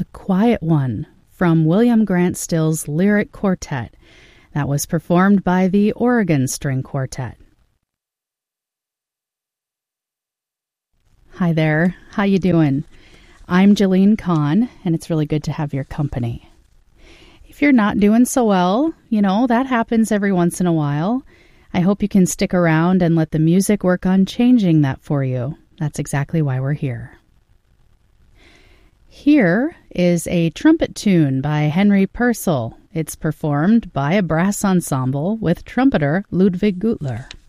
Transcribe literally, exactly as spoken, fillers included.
A Quiet One from William Grant Still's Lyric Quartet that was performed by the Oregon String Quartet. Hi there, how you doing? I'm Jolene Kahn, and it's really good to have your company. If you're not doing so well, you know, that happens every once in a while. I hope you can stick around and let the music work on changing that for you. That's exactly why we're here. Here is a trumpet tune by Henry Purcell. It's performed by a brass ensemble with trumpeter Ludwig Gutler.